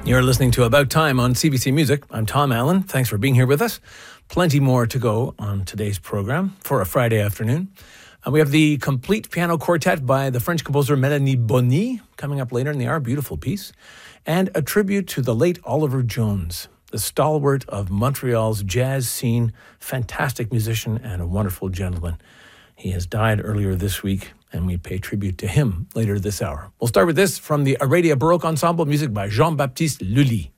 You're listening to About Time on CBC Music. I'm Tom Allen. Thanks for being here with us. Plenty more to go on today's program for a Friday afternoon. We have the complete piano quartet by the French composer Mélanie Bonny coming up later in the hour. Beautiful piece. And a tribute to the late Oliver Jones, the stalwart of Montreal's jazz scene, fantastic musician and a wonderful gentleman. He has died earlier this week, and we pay tribute to him later this hour. We'll start with this from the Aradia Baroque Ensemble, music by Jean-Baptiste Lully.